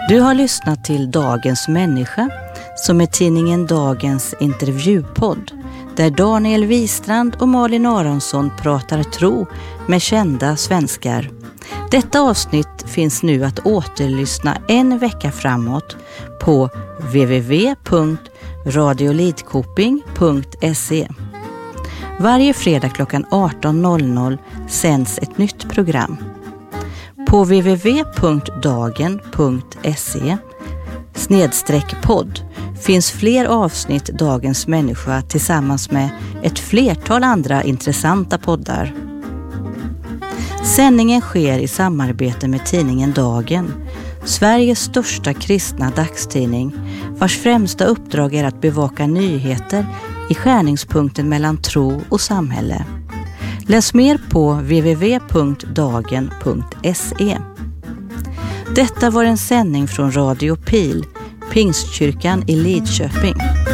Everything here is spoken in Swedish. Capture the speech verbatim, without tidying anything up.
Du har lyssnat till Dagens människa, som är tidningen Dagens intervjupodd, där Daniel Wistrand och Malin Aronsson pratar tro med kända svenskar. Detta avsnitt finns nu att återlyssna en vecka framåt på w w w punkt radio lidköping punkt se. Varje fredag klockan arton noll noll sänds ett nytt program. På w w w punkt dagen punkt se snedstreck podd finns fler avsnitt Dagens människa tillsammans med ett flertal andra intressanta poddar. Sändningen sker i samarbete med tidningen Dagen, Sveriges största kristna dagstidning, vars främsta uppdrag är att bevaka nyheter i skärningspunkten mellan tro och samhälle. Läs mer på w w w punkt dagen punkt se. Detta var en sändning från Radio Pil, Pingstkyrkan i Lidköping.